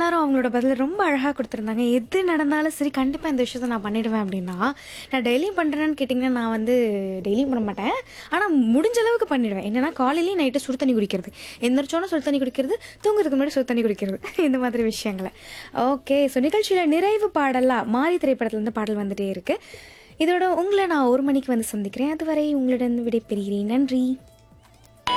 எல்லாரும் அவங்களோட பதில ரொம்ப அழகா குடுத்துருந்தாங்க. எது நடந்தாலும் சரி, கண்டிப்பா இந்த விஷயத்த நான் பண்ணிடுவேன் அப்படின்னா, நான் டெய்லியும் பண்றேனான்னு கேட்டிங்கன்னா, நான் வந்து டெய்லியும் பண்ண மாட்டேன். ஆனா முடிஞ்ச அளவுக்கு பண்ணிடுவேன். என்னன்னா காலையிலயும் நைட்டும் சுடு தண்ணி குடிக்கிறது. எந்திரிச்சோன சுடு தண்ணி குடிக்கிறது, தூங்குறதுக்கு முன்னாடி சுடு தண்ணி குடிக்கிறது. இந்த மாதிரி விஷயங்கள. ஓகே. ஸோ நிகழ்ச்சியில நிறைவு பாடலா மாரி திரைப்படத்துலருந்து பாடல் வந்துட்டே இருக்கு. இதோட உங்கள நான் 1 மணிக்கு வந்து சந்திக்கிறேன். அதுவரை உங்களிடம் விடைபெறுகிறேன். நன்றி.